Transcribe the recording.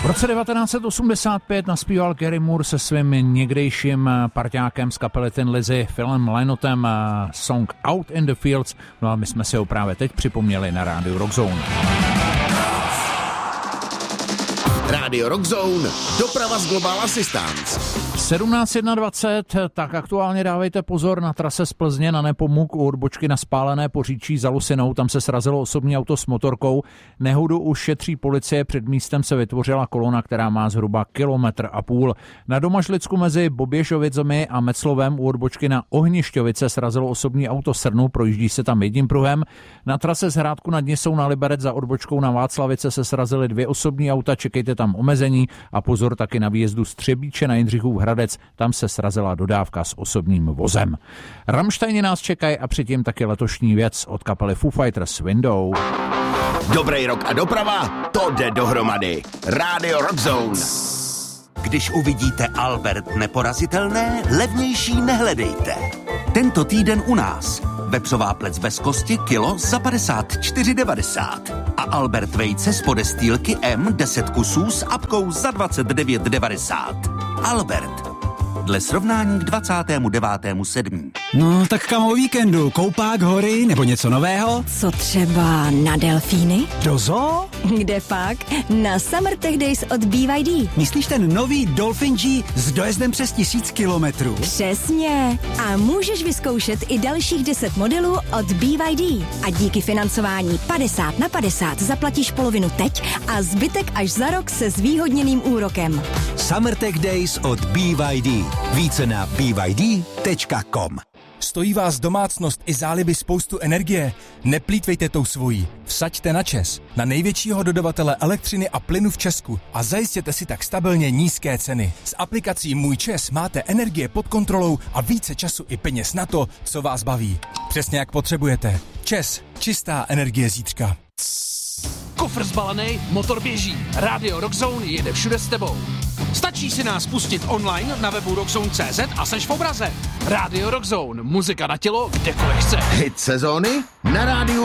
V roce 1985 naspíval Gary Moore se svým někdejším parťákem z kapely Thin Lizzy Philem Lynottem song Out in the Fields. No a my jsme si ho právě teď připomněli na rádiu Rockzone. Rádio Rockzone, doprava z Global Assistance. 17:21, tak aktuálně dávejte pozor na trase z Plzně na Nepomuk u odbočky na Spálené Poříčí za Lusinou. Tam se srazilo osobní auto s motorkou. Nehodu už šetří policie, před místem se vytvořila kolona, která má zhruba 1,5 kilometru. Na Domažlicku mezi Boběžovicemi a Meclovem u odbočky na Ohnišťovice srazilo osobní auto Srnu, projíždí se tam jedním pruhem. Na trase z Hrádku nad Nisou na Liberec za odbočkou na Václavice se srazily 2 osobní auta, čekejte tam omezení a pozor taky na výjezdu z Třebíče na Jindřichův Hradec, tam se srazila dodávka s osobním vozem. Rammsteini nás čekají a předtím taky letošní věc od kapely Foo Fighters Window. Dobrý rok a doprava, to jde dohromady. Rádio Rockzone. Když uvidíte Albert neporazitelné, levnější nehledejte. Tento týden u nás. Vepřová plec bez kosti kilo za 54,90 a Albert vejce z podestýlky M 10 kusů s apkou za 29,90. Albert. Dle srovnání k 29.7. No, tak kam o víkendu? Koupák, hory nebo něco nového? Co třeba na delfíny? Do zoo? Kde pak? Na Summer Tech Days od BYD. Myslíš ten nový Dolphin G s dojezdem přes 1000 kilometrů? Přesně. A můžeš vyzkoušet i dalších 10 modelů od BYD. A díky financování 50/50 zaplatíš polovinu teď a zbytek až za rok se zvýhodněným úrokem. Summer Tech Days od BYD. Více na byd.com. Stojí vás domácnost i záliby spoustu energie? Neplýtvejte tou svojí. Vsaďte na ČEZ, na největšího dodavatele elektřiny a plynu v Česku a zajistěte si tak stabilně nízké ceny. S aplikací Můj ČEZ máte energie pod kontrolou a více času i peněz na to, co vás baví. Přesně jak potřebujete. ČEZ, čistá energie zítřka. Kufr zbalený, motor běží. Rádio Rockzone jede všude s tebou. Stačí si nás pustit online na webu rockzone.cz a seš v obraze. Rádio Rockzone, muzika na tělo, kdekoliv chceš. Hit sezóny na rádiu